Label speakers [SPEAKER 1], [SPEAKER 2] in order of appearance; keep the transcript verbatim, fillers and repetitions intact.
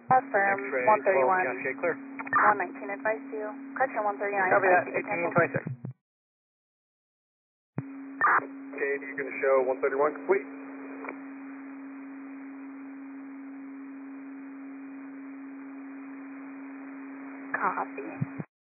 [SPEAKER 1] Affirm,
[SPEAKER 2] X-ray,
[SPEAKER 1] one thirty-one.
[SPEAKER 2] twelve, Cascade clear.
[SPEAKER 1] one nineteen advice to you. Correction, one thirty-nine.
[SPEAKER 2] Copy that,
[SPEAKER 1] advice to you.
[SPEAKER 2] eighteen twenty-six.
[SPEAKER 3] Okay, you're going to show one thirty-one complete.
[SPEAKER 1] Copy.